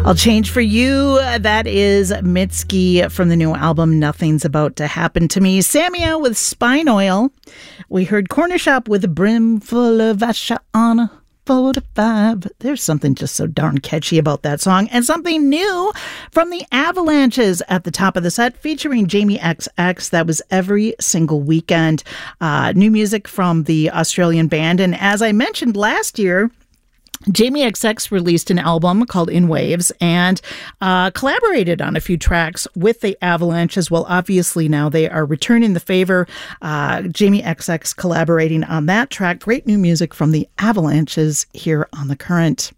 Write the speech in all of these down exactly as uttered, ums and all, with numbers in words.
I'll Change for You. That is Mitski from the new album Nothing's About to Happen to Me. Samia with Spine Oil. We heard Corner Shop with a brim full of Asha on a forty-five. There's something just so darn catchy about that song. And something new from the Avalanches at the top of the set, featuring Jamie X X. That was Every Single Weekend. Uh, new music from the Australian band. And as I mentioned last year, Jamie X X released an album called In Waves and uh, collaborated on a few tracks with the Avalanches. Well, obviously now they are returning the favor. Uh, Jamie X X collaborating on that track. Great new music from the Avalanches here on The Current.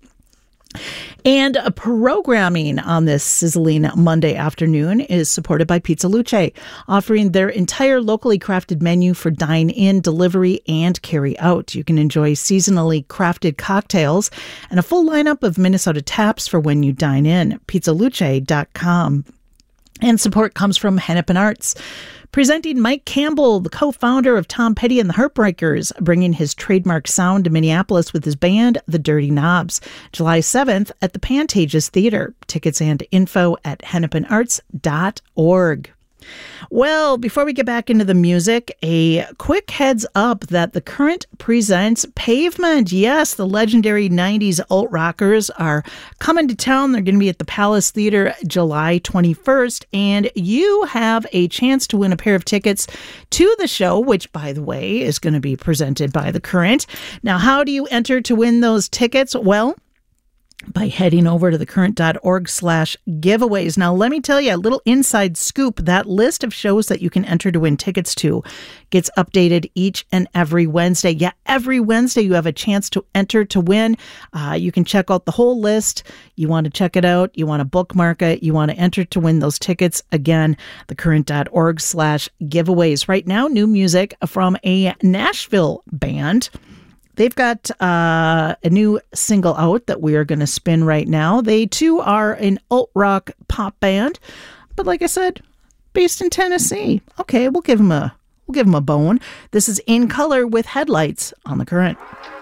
And uh, programming on this sizzling Monday afternoon is supported by Pizza Luce, offering their entire locally crafted menu for dine-in, delivery, and carry-out. You can enjoy seasonally crafted cocktails and a full lineup of Minnesota taps for when you dine in. pizza luce dot com. And support comes from Hennepin Arts, presenting Mike Campbell, the co-founder of Tom Petty and the Heartbreakers, bringing his trademark sound to Minneapolis with his band, The Dirty Knobs, July seventh at the Pantages Theater. Tickets and info at hennepin arts dot org. Well, before we get back into the music, a quick heads up that The Current presents Pavement. Yes, the legendary nineties alt rockers are coming to town. They're going to be at the Palace Theater July twenty-first, and you have a chance to win a pair of tickets to the show, which, by the way, is going to be presented by The Current. Now, how do you enter to win those tickets? Well, by heading over to thecurrent.org slash giveaways. Now, let me tell you a little inside scoop. That list of shows that you can enter to win tickets to gets updated each and every Wednesday. Yeah, every Wednesday you have a chance to enter to win. Uh, you can check out the whole list. You want to check it out. You want to bookmark it. You want to enter to win those tickets. Again, thecurrent.org slash giveaways. Right now, new music from a Nashville band. They've got uh, a new single out that we are going to spin right now. They, too, are an alt-rock pop band. But like I said, based in Tennessee. Okay, we'll give them a, we'll give them a bone. This is In Color with Headlights on The Current.